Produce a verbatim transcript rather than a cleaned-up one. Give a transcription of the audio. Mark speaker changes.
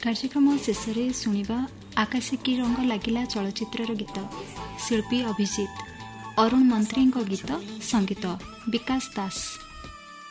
Speaker 1: କାର୍ଯ୍ୟକ୍ରମ ଶେଷରେ ଶୁଣିବା ଆକାଶେ କି ରଙ୍ଗ ଲାଗିଲା ଚଳଚ୍ଚିତ୍ରର ଗୀତ। ଶିଳ୍ପୀ ଅଭିଜିତ, ଅରୁଣ ମନ୍ତ୍ରୀଙ୍କ ଗୀତ, ସଙ୍ଗୀତ ବିକାଶ ଦାସ।